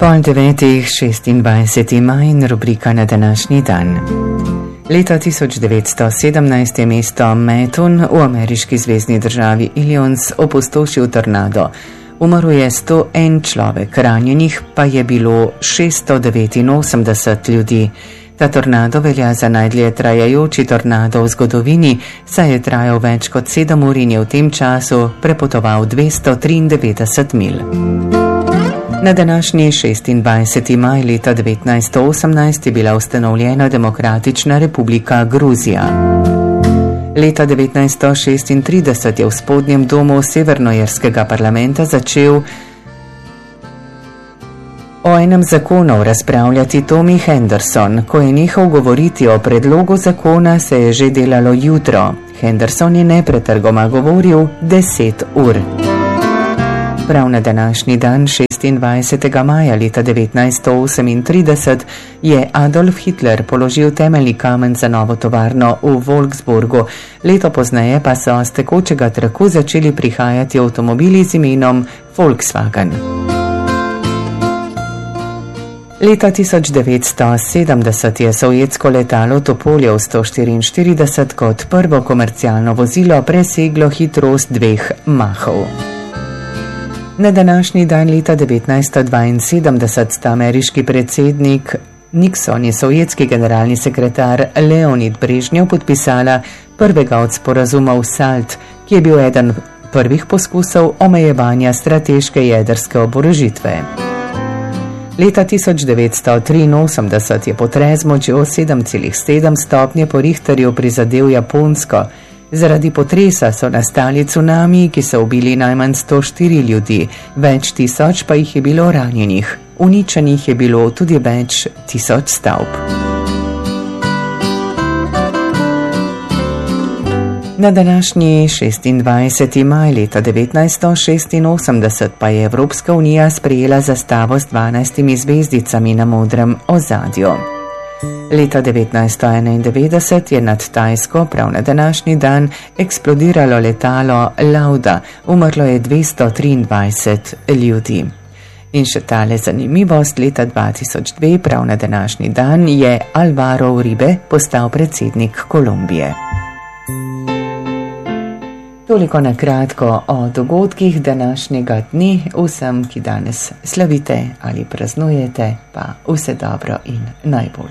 9:26 maj in rubrika na današnji dan. Leta 1917 je mesto Mattoon v ameriški zvezni državi Illinois opustošil tornado. Umrl je 101 človek, ranjenih pa je bilo 689 ljudi. Ta tornado velja za najdlje trajajoči tornado v zgodovini, saj je trajal več kot 7 ur in je v tem času prepotoval 293 milj. Na današnji 26. maj leta 1918 je bila ustanovljena Demokratična republika Gruzija. Leta 1936 je v spodnjem domu severnoirskega parlamenta začel o enem zakonu razpravljati Tommy Henderson. Ko je nehal govoriti o predlogu zakona, se je že delalo jutro. Henderson je nepretrgoma govoril 10 ur. Prav na današnji dan, 26. maja leta 1938, je Adolf Hitler položil temeljni kamen za novo tovarno v Wolfsburgu. Leto pozneje pa so z tekočega traku začeli prihajati avtomobili z imenom Volkswagen. Leta 1970 je sovjetsko letalo Topoljev 144 kot prvo komercialno vozilo preseglo hitrost 2 mahov. Na današnji dan leta 1972 sta ameriški predsednik Nixon in sovjetski generalni sekretar Leonid Brežnjev podpisala prvega od sporazumov SALT, ki je bil eden prvih poskusov omejevanja strateške jedrske oborožitve. Leta 1983 je potres z močjo 7,7 stopnje po Richterju prizadel Japonsko. Zaradi potresa so nastali cunami, ki so ubili najmanj 104 ljudi, več tisoč pa jih je bilo ranjenih. Uničenih je bilo tudi več tisoč stavb. Na današnji 26. maj leta 1986 pa je Evropska unija sprejela zastavo s 12 zvezdicami na modrem ozadju. Leta 1991 je nad Tajsko prav na današnji dan eksplodiralo letalo Lauda, umrlo je 223 ljudi. In še tale zanimivost, leta 2002 prav na današnji dan je Alvaro Uribe postal predsednik Kolumbije. Toliko na kratko o dogodkih današnjega dne. Vsem, ki danes slavite ali praznujete, pa vse dobro in najboljše.